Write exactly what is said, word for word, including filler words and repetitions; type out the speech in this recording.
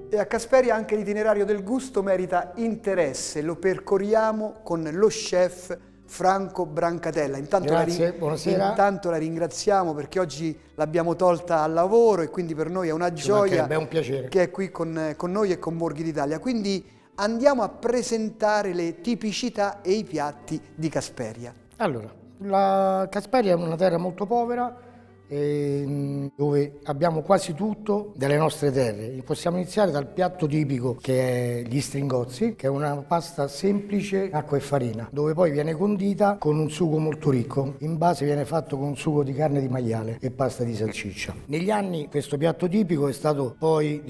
E a Casperia anche l'itinerario del gusto merita interesse, lo percorriamo con lo chef Franco Brancatella. Intanto Grazie, la buonasera. Intanto la ringraziamo perché oggi l'abbiamo tolta al lavoro e quindi per noi è una gioia è un piacere. che è qui con, con noi e con Borghi d'Italia. Quindi andiamo a presentare le tipicità e i piatti di Casperia. Allora, la Casperia è una terra molto povera, eh, dove abbiamo quasi tutto delle nostre terre. Possiamo iniziare dal piatto tipico che è gli stringozzi, che è una pasta semplice, acqua e farina, dove poi viene condita con un sugo molto ricco. In base viene fatto con un sugo di carne di maiale e pasta di salsiccia. Negli anni questo piatto tipico è stato poi